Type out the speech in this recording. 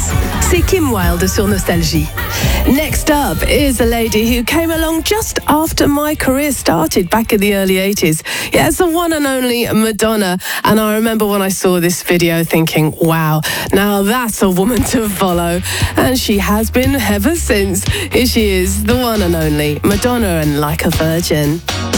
C'est Kim Wilde sur Nostalgie. Next up is a lady who came along just after my career started back in the early 80s. Yeah, it's the one and only Madonna. And I remember when I saw this video thinking, wow, now that's a woman to follow. And she has been ever since. Here she is, the one and only Madonna and Like a Virgin.